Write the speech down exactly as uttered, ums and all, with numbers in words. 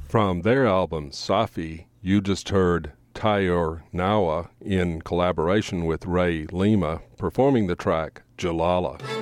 From their album Safi, you just heard Tayor Nawa in collaboration with Ray Lima performing the track Jalala.